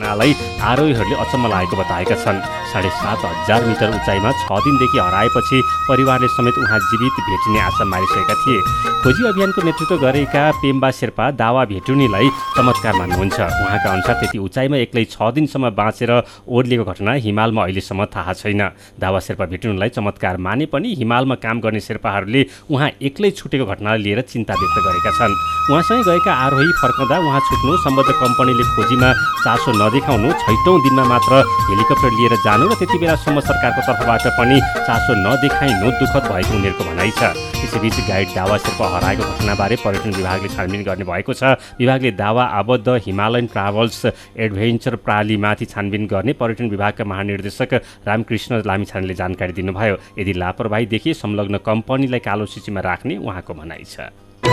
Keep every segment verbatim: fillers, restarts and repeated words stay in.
घटनालाई आरोहीहरूले अचम्म लागेको बताएका छन्। साढे सात हजार मिटर उचाइमा छ दिनदेखि हराएपछि परिवारले समेत उहाँ जीवित भेटिने आशा मारिसकेका थिए। खोजी अभियानको नेतृत्व गरेका पेम्बा शेर्पा दावा भेटुनीलाई चमत्कार मान्नुहुन्छ। उहाँका अनुसार त्यति उचाइमा एक्लै छ दिनसम्म बाँचेर ओर्लिएको घटना हिमालमा अहिलेसम्म थाहा छैन। दावा शेर्पा भेटुनीलाई चमत्कार माने पनि हिमालमा काम गर्ने शेर्पाहरूले उहाँ एक्लै छुटेको घटनालाई लिएर चिन्ता व्यक्त गरेका छन्। उहाँसँगै गएका आरोही फर्कँदा उहाँ छुट्नु, सम्बद्ध कम्पनीले खोजीमा चासो नदेखाउनु, छैटौँ दिनमा मात्र हेलिकप्टर लिएर जानु र त्यति बेलासम्म सरकारको तर्फबाट पनि चासो नदेखाइनु दुःखद भएको उनीहरूको भनाइ छ। यसैबीच गाइड दावा शेर्पा हराएको घटनाबारे पर्यटन विभागले छानबिन गर्ने भएको छ। विभागले दावा आबद्ध हिमालयन ट्राभल्स एडभेन्चर प्रालीमाथि छानबिन गर्ने पर्यटन विभागका महानिर्देशक रामकृष्ण लामिछानेले जानकारी दिनुभयो। यदि लापरवाही देखिए संलग्न कम्पनीलाई कालो सूचीमा राख्ने उहाँको भनाइ छ।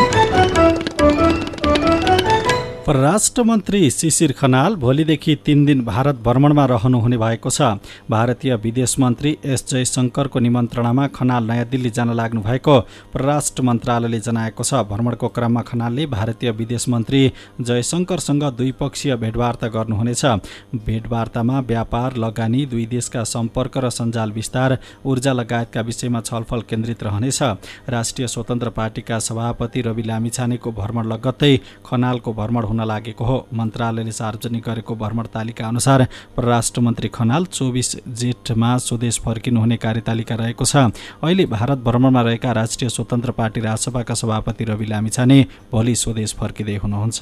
परराष्ट्र मन्त्री शिशिर खनाल भोलिदेखि तीन दिन भारत भ्रमणमा रहनुहुने भएको छ। भारतीय विदेश मन्त्री एस जयशङ्करको निमन्त्रणामा खनाल नयाँ दिल्ली जान लाग्नु भएको परराष्ट्र मन्त्रालयले जनाएको छ। भ्रमणको क्रममा खनालले भारतीय विदेश मन्त्री जयशङ्करसँग द्विपक्षीय भेटवार्ता गर्नुहुनेछ। भेटवार्तामा व्यापार, लगानी, दुई देशका सम्पर्क र सञ्जाल विस्तार, ऊर्जा लगायतका विषयमा छलफल केन्द्रित रहनेछ। राष्ट्रिय स्वतन्त्र पार्टीका सभापति रवि लामिछानेको भ्रमण लगत्तै खनालको भ्रमण हुन लागेको हो। मन्त्रालयले सार्वजनिक गरेको भ्रमण तालिका अनुसार परराष्ट्र मन्त्री खनाल चौबिस जेठमा स्वदेश फर्किनुहुने कार्यतालिका रहेको छ। अहिले भारत भ्रमणमा रहेका राष्ट्रिय स्वतन्त्र पार्टी राजसभाका सभापति रवि लामिछाने भोलि स्वदेश फर्किँदै हुनुहुन्छ।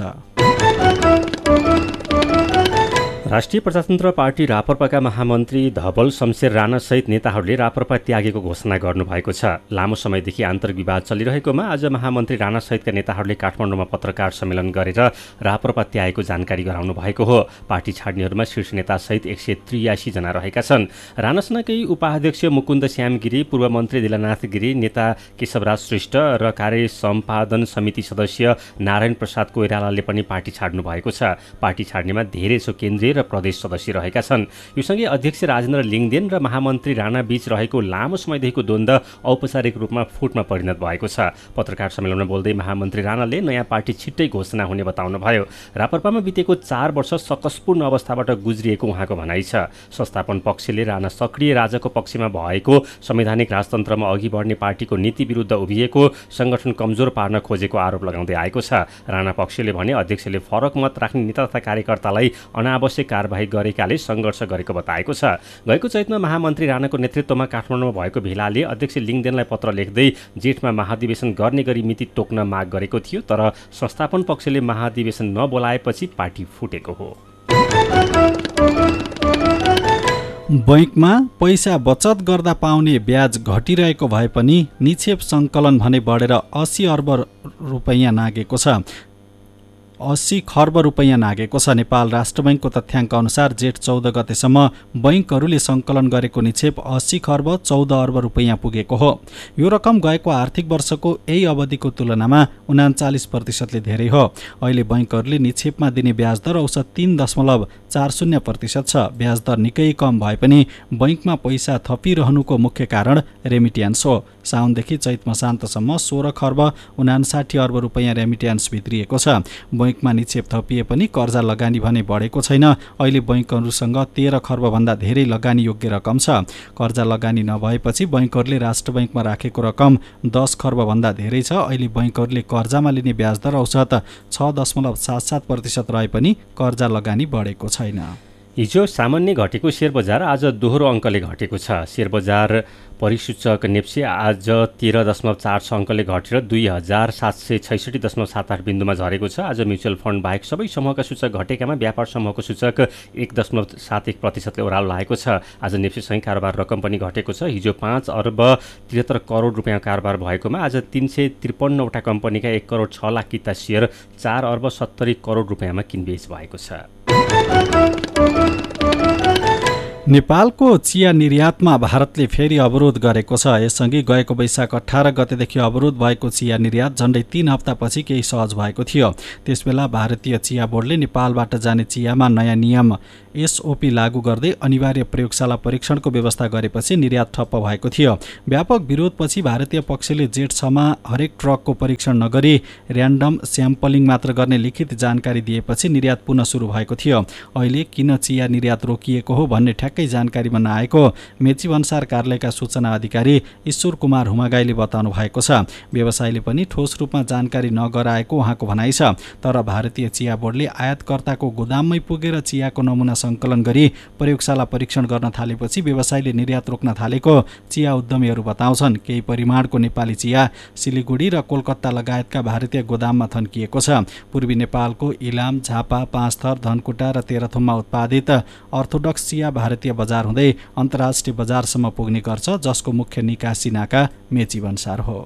राष्ट्रिय प्रजातन्त्र पार्टी राप्रपाका महामन्त्री धवल शमशेर राणासहित नेताहरूले राप्रपा त्यागेको घोषणा गर्नुभएको छ। लामो समयदेखि आन्तरिक विवाद चलिरहेकोमा आज महामन्त्री राणासहितका नेताहरूले काठमाडौँमा पत्रकार सम्मेलन गरेर राप्रपा त्यागेको जानकारी गराउनु भएको हो। पार्टी छाड्नेहरूमा शीर्ष नेतासहित एक सय त्रियासी जना रहेका छन्। राणासँगकै उपाध्यक्ष मुकुन्द श्याम गिरी, पूर्व मन्त्री दिलनाथ गिरी, नेता केशवराज श्रेष्ठ र कार्य सम्पादन समिति सदस्य नारायण प्रसाद कोइरालाले पनि पार्टी छाड्नु भएको छ। पार्टी छाड्नेमा धेरै सो केन्द्रीय र प्रदेश सदस्य रहेका छन्। यो सँगै अध्यक्ष राजेन्द्र लिङदेन र महामन्त्री राणा बीच रहेको लामो समयदेखिको द्वन्द्व औपचारिक रूपमा फुटमा परिणत भएको छ। पत्रकार सम्मेलनमा बोल्दै महामन्त्री राणाले नयाँ पार्टी छिट्टै घोषणा हुने बताउनुभयो। राप्रपामा बितेको चार वर्ष सकसपूर्ण अवस्थाबाट गुज्रिएको उहाँको भनाइ छ। संस्थापन पक्षले राणा सक्रिय राजाको पक्षमा भएको, संवैधानिक राजतन्त्रमा अघि बढ्ने पार्टीको नीति विरुद्ध उभिएको, संगठन कमजोर पार्न खोजेको आरोप लगाउँदै आएको छ। राणा पक्षले भने अध्यक्षले फरक मत राख्ने नेता तथा कार्यकर्तालाई अनावश्यक कारबाही गरेकाले सङ्घर्ष गरेको बताएको छ। गएको चैतमा महामन्त्री राणाको नेतृत्वमा काठमाडौँमा भएको भेलाले अध्यक्ष लिङदेनलाई पत्र लेख्दै जेठमा महाधिवेशन गर्ने गरी मिति तोक्न माग गरेको थियो, तर संस्थापन पक्षले महाधिवेशन नबोलाएपछि पार्टी फुटेको हो। बैंकमा पैसा बचत गर्दा पाउने ब्याज घटिरहेको भए पनि निक्षेप सङ्कलन भने बढेर अस्सी अर्ब रुपैयाँ नागेको छ अस्सी खर्ब रुपैयाँ नागेको छ। नेपाल राष्ट्र बैङ्कको तथ्याङ्क अनुसार जेठ चौध गतेसम्म बैङ्कहरूले सङ्कलन गरेको निक्षेप अस्सी खर्ब चौध अर्ब रुपैयाँ पुगेको हो। यो रकम गएको आर्थिक वर्षको यही अवधिको तुलनामा उनाचालिस प्रतिशतले धेरै हो। अहिले बैङ्कहरूले निक्षेपमा दिने ब्याज दर औसत तीन दशमलव चार शून्य प्रतिशत छ। ब्याज दर निकै कम भए पनि बैङ्कमा पैसा थपिरहनुको मुख्य कारण रेमिट्यान्स हो। साउनदेखि चैत मसान्तसम्म सोह्र खर्ब उनासाठी अर्ब रुपैयाँ रेमिट्यान्स भित्रिएको छ। बैङ्कमा निक्षेप थपिए पनि कर्जा लगानी भने बढेको छैन। अहिले बैङ्कहरूसँग तेह्र खर्बभन्दा धेरै लगानी योग्य रकम छ। कर्जा लगानी नभएपछि बैङ्कहरूले राष्ट्र बैङ्कमा राखेको रकम दस खर्बभन्दा धेरै छ। अहिले बैङ्कहरूले कर्जामा लिने ब्याज दर औसत छ दशमलव सात सात प्रतिशत रहे पनि कर्जा लगानी बढेको छैन। हिजो सामान्य घटेको शेयर बजार आज दोहोरो अङ्कले घटेको छ। शेयर बजार परिसूचक नेप्से आज तेह्र दशमलव चार छ अङ्कले घटेर दुई हजार सात सय छैसठी दशमलव सात आठ बिन्दुमा झरेको छ। आज म्युचुअल फन्ड बाहेक सबै समूहका सूचक घटेकामा व्यापार समूहको सूचक एक दशमलव सात एक प्रतिशतले ओह्रालो लागेको छ। आज नेप्सेसँगै कारोबार रकम पनि घटेको छ। हिजो पाँच अर्ब त्रिहत्तर करोड रुपियाँ कारोबार भएकोमा आज तीन सय त्रिपन्नवटा कम्पनीका एक करोड छ लाख किता सेयर चार अर्ब सत्तरी करोड रुपियाँमा किनबेच भएको छ। नेपालको चिया निर्यातमा भारतले फेरि अवरोध गरेको छ। यससँगै गएको वैशाख अठार गतेदेखि अवरोध भएको चिया निर्यात झण्डै तीन हप्तापछि केही सहज भएको थियो। त्यसबेला भारतीय चिया बोर्डले नेपालबाट जाने चियामा नयाँ नियम एसओपी लागू गर्दै अनिवार्य प्रयोगशाला परीक्षणको व्यवस्था गरेपछि निर्यात ठप्प भएको थियो। व्यापक विरोधपछि भारतीय पक्षले जेठ छमा हरेक ट्रकको परीक्षण नगरी र्यान्डम स्याम्पलिङ मात्र गर्ने लिखित जानकारी दिएपछि निर्यात पुनः सुरु भएको थियो। अहिले किन चिया निर्यात रोकिएको हो भन्ने ठ्याक्कै जानकारीमा नआएको मेची भन्सार कार्यालयका सूचना अधिकारी ईश्वर कुमार हुमागाईले बताउनु भएको छ। व्यवसायले पनि ठोस रूपमा जानकारी नगराएको उहाँको भनाइ छ। तर भारतीय चिया बोर्डले आयातकर्ताको गोदाममै पुगेर चियाको नमुना सङ्कलन गरी प्रयोगशाला परीक्षण गर्न थालेपछि व्यवसायले निर्यात रोक्न थालेको चिया उद्यमीहरू बताउँछन्। केही परिमाणको नेपाली चिया सिलिगुडी र कोलकाता लगायतका भारतीय गोदाममा थन्किएको छ। पूर्वी नेपालको इलाम, झापा, पाँचथर, धनकुटा र तेह्रथुममा उत्पादित अर्थोडक्स चिया भारतीय बजार हुँदै अन्तर्राष्ट्रिय बजारसम्म पुग्ने गर्छ, जसको मुख्य निकासी नाका मेची भन्सार हो।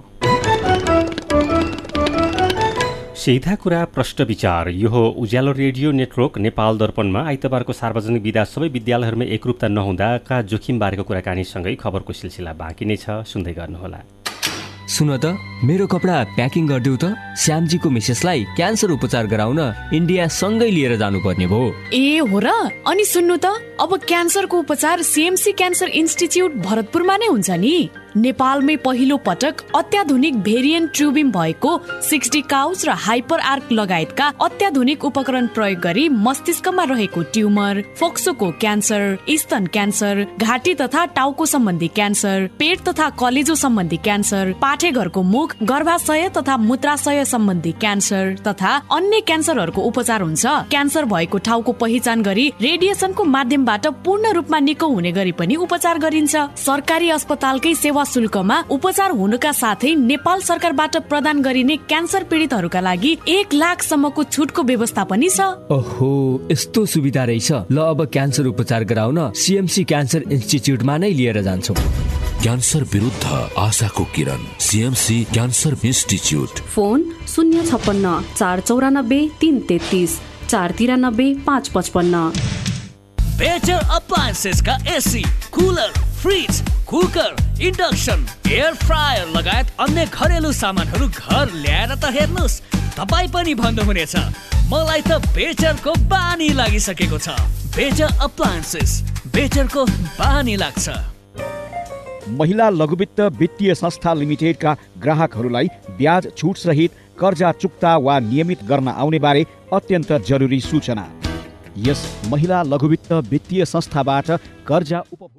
सीधा कुरा प्रश्न विचार। यो हो उज्यालो रेडियो नेटवर्क नेपाल दर्पणमा आइतबारको सार्वजनिक विदा सबै विद्यालयहरूमा एकरूपता नहुँदाका जोखिमबारेको कुराकानीसँगै खबरको सिलसिला बाँकी नै छ, सुन्दै गर्नुहोला। सुन त, मेरो कपडा प्याकिङ गरिदेऊ त। श्यामजीको मिसेसलाई क्यान्सर उपचार गराउन इन्डिया सँगै लिएर जानुपर्ने भयो। ए हो र? अनि सुन्नु त, अब क्यान्सरको उपचार सीएमसी क्यान्सर इन्स्टिच्युट भरतपुरमा नै हुन्छ नि। नेपालमै पहिलो पटक अत्याधुनिक भेरिएन्ट ट्युबिम भएको सिक्सटी काउच र हाइपर आर्क लगायतका अत्याधुनिक उपकरण प्रयोग गरी मस्तिष्कमा रहेको ट्युमर, फोक्सोको क्यान्सर, स्तन क्यान्सर, घाँटी तथा टाउको सम्बन्धी क्यान्सर, पेट तथा कलेजो सम्बन्धी क्यान्सर, पाठेघरको मुख, गर्भाशय तथा मूत्राशय सम्बन्धी क्यान्सर तथा अन्य क्यान्सरहरूको उपचार हुन्छ। क्यान्सर भएको ठाउँको पहिचान गरी रेडिएसनको माध्यमबाट पूर्ण रूपमा निको हुने गरी पनि उपचार गरिन्छ। सरकारी अस्पतालकै सेवा शुल्कमा उपचार हुनुका साथै नेपाल सरकारबाट प्रदान गरिने क्यान्सर पीडितहरूका लागि एक लाख सम्मको छुटको व्यवस्था पनि छ। ओहो, यस्तो सुविधा रहेछ। ल, अब क्यान्सर उपचार गराउन सीएमसी क्यान्सर इन्स्टिच्युटमा नै लिएर जान्छौँ। क्यान्सर विरुद्ध आशाको किरण, सीएमसी क्यान्सर इन्स्टिच्युट। फोन शून्य छप्पन्न चार चौरानब्बे तीन तेत्तिस चार तिरानब्बे पाँच पचपन्न। बेटर अप्लायन्सेस का AC, cooler, fridge, cooker, induction, air fryer लगायत अन्य घरेलु सामानहरू घर ल्याएर त हेर्नुस्, तपाईँ पनि भन्नुहुनेछ मलाई त बेटरको बानी लागिसकेको छ। बेटर अप्लायन्सेस, बेटरको बानी लाग्छ। महिला लघुवित्त वित्तीय संस्था लिमिटेडका ग्राहकहरूलाई ब्याज छुट सहित कर्जा चुक्ता वा नियमित गर्न आउने बारे अत्यन्त जरुरी सूचना। यस महिला लघुवित्त वित्तीय संस्थाबाट कर्जा उपभोग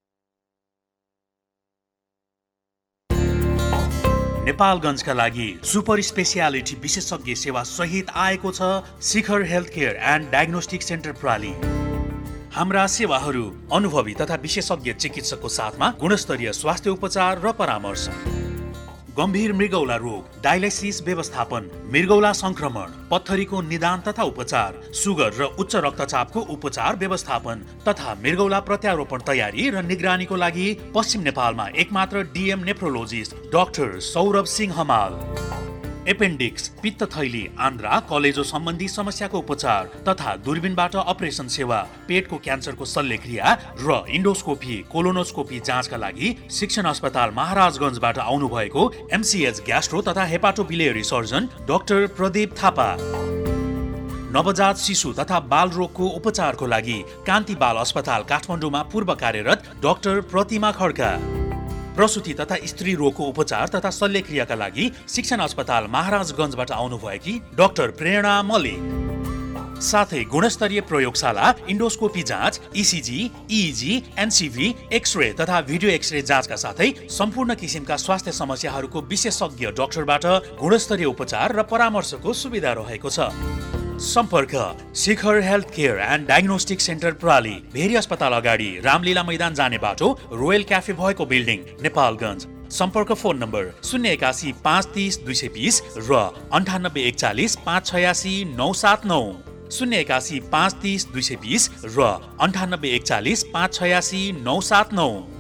नेपालगञ्जका लागि सुपर स्पेसियालिटी विशेषज्ञ सेवा सहित आएको छ शिखर health care and diagnostic centre प्राली। हाम्रा सेवाहरू अनुभवी तथा विशेषज्ञ चिकित्सकको साथमा गुणस्तरीय स्वास्थ्य उपचार र परामर्श, गम्भीर मृगौला रोग, डायलाइसिस व्यवस्थापन, मृगौला संक्रमण, पत्थरीको निदान तथा उपचार, सुगर र उच्च रक्तचापको उपचार व्यवस्थापन तथा मृगौला प्रत्यारोपण तयारी र निगरानीको लागि पश्चिम नेपालमा एकमात्र DM nephrologist doctor Saurabh Singh Hamal. Appendix, पित्त थैली, आन्द्रा, कलेजो सम्बन्धी समस्याको उपचार तथा दूरबीनबाट अपरेसन सेवा, पेटको क्यान्सरको शल्यक्रिया र इन्डोस्कोपी, कोलोनोस्कोपी जाँचका लागि शिक्षण अस्पताल महाराजगञ्जबाट आउनु भएको एमसीएच ग्यास्ट्रो तथा हेपाटोबिलियरी सर्जन डाक्टर प्रदीप थापा। नवजात शिशु तथा बाल रोगको उपचारको लागि कान्ति बाल अस्पताल काठमाडौँमा पूर्व कार्यरत डाक्टर प्रतिमा खड्का। प्रसुति तथा स्त्री रोगको उपचार तथा शल्यक्रियाका लागि शिक्षण अस्पताल महाराजगञ्जबाट आउनुभएकी डाक्टर प्रेरणा मल्लिक। साथै गुणस्तरीय प्रयोगशाला, इन्डोस्कोपी जाँच, इसिजी, इइजी, एनसिभी, एक्सरे तथा भिडियो एक्सरे जाँचका साथै सम्पूर्ण किसिमका स्वास्थ्य समस्याहरूको विशेषज्ञ डाक्टरबाट गुणस्तरीय उपचार र परामर्शको सुविधा रहेको छ। सम्पर्क शिखर health care and diagnostic centre प्राली, very अस्पताल अगाडि रामलीला मैदान जाने बाटो, रोयल क्याफे भएको बिल्डिङ, नेपालगञ्ज। सम्पर्क फोन नम्बर शून्य एकासी पाँच तिस दुई सय बिस र अन्ठानब्बे एकचालिस पाँच छयासी नौ सात नौ, शून्य एकासी पाँच तिस दुई सय बिस र अन्ठानब्बे एकचालिस पाँच छयासी नौ सात नौ।